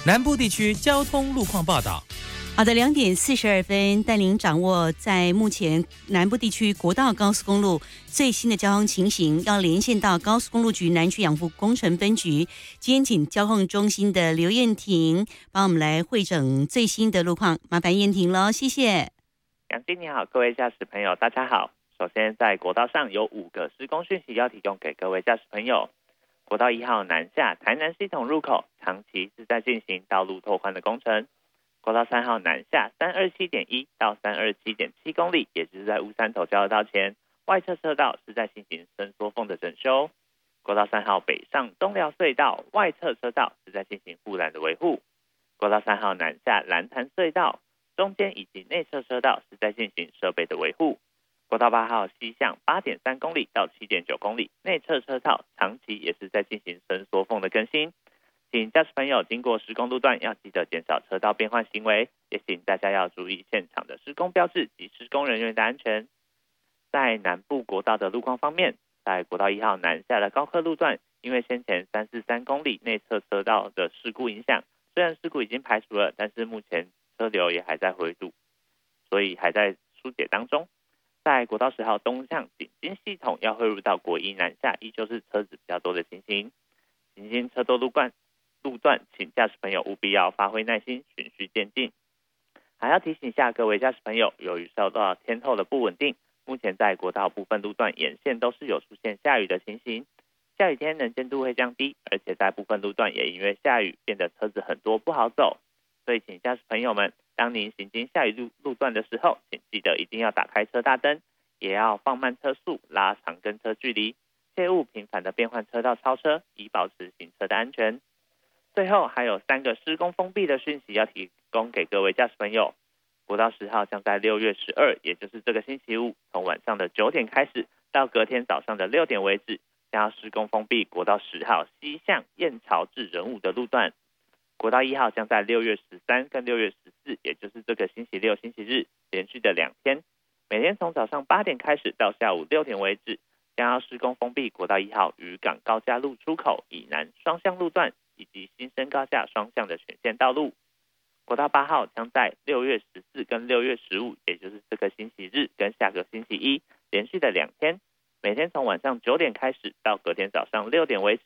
南部地区交通路况报道。 好的，2点42分，带您掌握在目前南部地区国道高速公路最新的交通情形，要连线到高速公路局南区养护工程分局，今天请交通中心的刘燕婷帮我们来汇整最新的路况，麻烦燕婷了，谢谢。 杨经你好，各位驾驶朋友大家好。首先在国道上有5个施工讯息要提供给各位驾驶朋友。国道1号南下台南系统入口长期是在进行道路拓宽的工程。国道3号南下 327.1 到 327.7 公里，也就是在乌山头交流道前，外侧车道是在进行伸缩缝的整修。国道3号北上东寮隧道外侧车道是在进行护栏的维护。国道3号南下蓝潭隧道中间以及内侧车道是在进行设备的维护。国道8号西向 8.3 公里到 7.9 公里，内侧车道长期也是在进行伸缩缝的更新。请驾驶朋友经过施工路段要记得减少车道变换行为，也请大家要注意现场的施工标志及施工人员的安全。在南部国道的路况方面，在国道1号南下的高科路段，因为先前343公里内侧车道的事故影响，虽然事故已经排除了，但是目前车流也还在回堵，所以还在疏解当中。在国道10号东向锦金系统要汇入到国一南下，依旧是车子比较多的情形。行经车多路段，请驾驶朋友务必要发挥耐心，循序渐进。还要提醒一下各位驾驶朋友，由于受到天候的不稳定，目前在国道部分路段沿线都是有出现下雨的情形。下雨天能见度会降低，而且在部分路段也因为下雨变得车子很多不好走，所以请驾驶朋友们，当您行经下雨路段的时候，请记得一定要打开车大灯，也要放慢车速，拉长跟车距离，切勿频繁的变换车道超车，以保持行车的安全。最后还有3个施工封闭的讯息要提供给各位驾驶朋友。国道10号将在6月12，也就是这个星期五，从晚上的9点开始到隔天早上的6点为止，将要施工封闭国道10号西向燕巢至仁武的路段。国道1号将在6月13跟6月14，也就是这个星期六、星期日连续的2天，每天从早上8点开始到下午6点为止，将要施工封闭国道1号渔港高架路出口以南双向路段以及新生高架双向的全线道路。国道8号将在6月14跟6月15，也就是这个星期日跟下个星期一连续的2天，每天从晚上9点开始到隔天早上6点为止，